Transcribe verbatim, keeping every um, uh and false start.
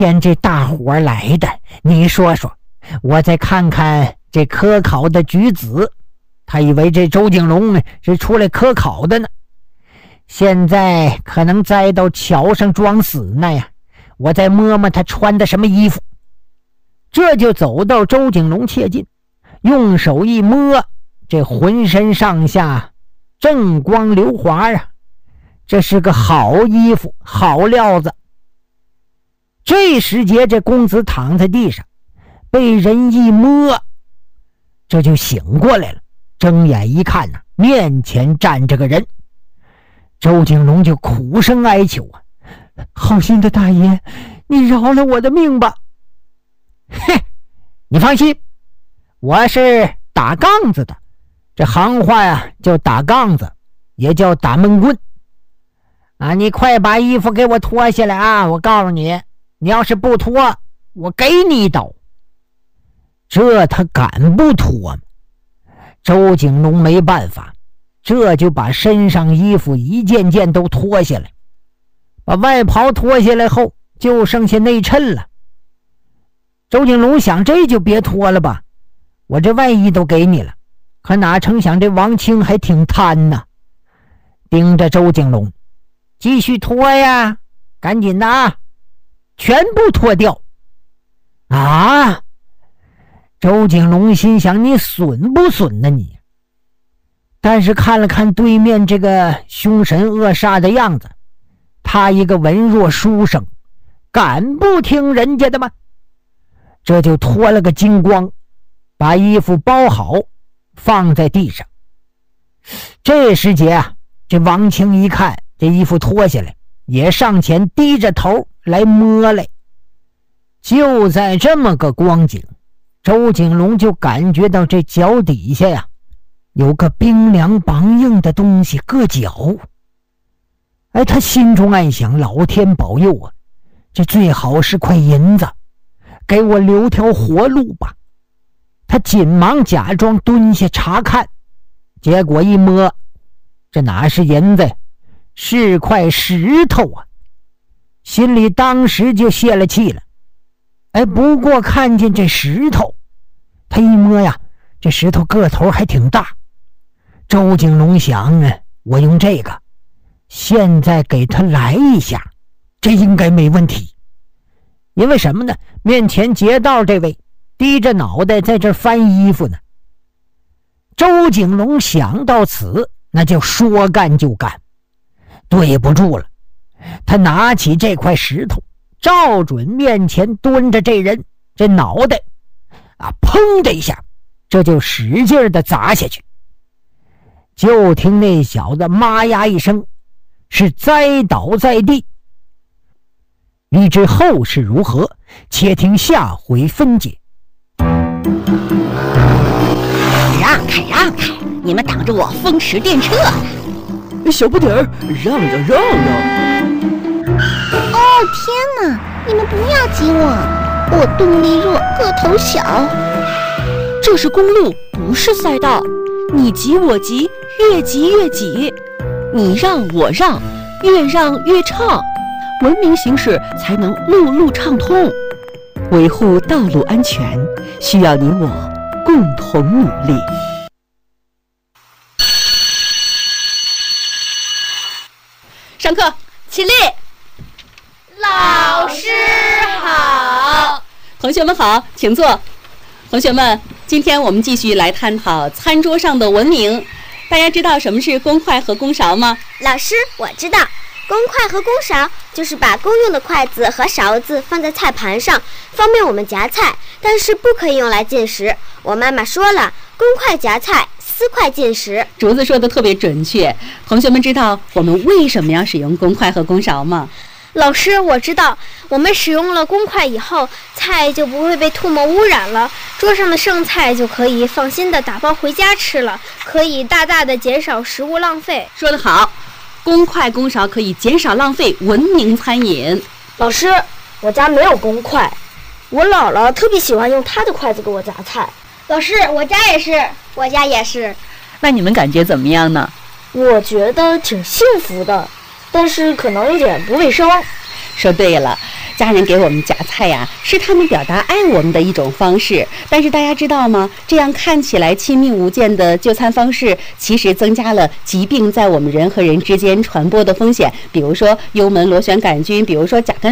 见这大伙来的，你说说，我再看看这科考的举子，他以为这周景龙是出来科考的呢，现在可能栽到桥上装死呢呀，我再摸摸他穿的什么衣服。这就走到周景龙切近，用手一摸，这浑身上下锃光流滑啊，这是个好衣服，好料子。这时节，这公子躺在地上，被人一摸，这就醒过来了。睁眼一看呢、啊，面前站着个人。周景龙就苦声哀求啊：“好心的大爷，你饶了我的命吧！”嘿，你放心，我是打杠子的，这行话呀叫打杠子，也叫打闷棍啊！你快把衣服给我脱下来啊！我告诉你，你要是不脱，我给你一刀。这他敢不脱吗？周景龙没办法，这就把身上衣服一件件都脱下来，把外袍脱下来后，就剩下内衬了。周景龙想，这就别脱了吧，我这外衣都给你了。可哪成想这王清还挺贪呐，盯着周景龙，继续脱呀，赶紧的啊，全部脱掉啊！周景龙心想，你损不损呢你？但是看了看对面这个凶神恶煞的样子，他一个文弱书生，敢不听人家的吗？这就脱了个精光，把衣服包好放在地上。这时节啊，这王清一看这衣服脱下来，也上前低着头来摸来。就在这么个光景，周景龙就感觉到这脚底下呀有个冰凉梆硬的东西硌脚。哎，他心中暗想，老天保佑啊，这最好是块银子，给我留条活路吧。他紧忙假装蹲下查看，结果一摸，这哪是银子，是块石头啊！心里当时就泄了气了。哎，不过看见这石头，他一摸呀，这石头个头还挺大。周景龙想啊，我用这个现在给他来一下，这应该没问题。因为什么呢？面前劫道这位低着脑袋在这翻衣服呢。周景龙想到此，那就说干就干，对不住了。他拿起这块石头，照准面前蹲着这人这脑袋啊，砰的一下，这就使劲的砸下去。就听那小子妈呀一声，是栽倒在地。欲知后事如何，且听下回分解。 让开让开，你们挡着我风驰电掣了！ 小不点儿，让让让让！ 哦天哪，你们不要挤我，我动力弱，个头小。 这是公路，不是赛道，你挤我挤，越挤越挤，你让我让，越让越畅，文明行驶才能路路畅通。维护道路安全，需要你我共同努力。上课，起立！ 老师好。 同学们好，请坐。同学们，今天我们继续来探讨餐桌上的文明。大家知道什么是公筷和公勺吗？ 老师，我知道，公筷和公勺就是把公用的筷子和勺子放在菜盘上，方便我们夹菜，但是不可以用来进食。我妈妈说了，公筷夹菜，私筷进食。 竹子说的特别准确。同学们知道我们为什么要使用公筷和公勺吗？ 老师，我知道，我们使用了公筷以后，菜就不会被唾沫污染了，桌上的剩菜就可以放心的打包回家吃了，可以大大的减少食物浪费。 说得好，公筷公勺可以减少浪费，文明餐饮。 老师，我家没有公筷，我姥姥特别喜欢用她的筷子给我夹菜。 老师，我家也是，我家也是。 那你们感觉怎么样呢？ 我觉得挺幸福的，但是可能有点不卫生。 说对了，家人给我们夹菜呀，是他们表达爱我们的一种方式。但是大家知道吗？这样看起来亲密无间的就餐方式，其实增加了疾病在我们人和人之间传播的风险。比如说幽门螺旋杆菌，比如说甲肝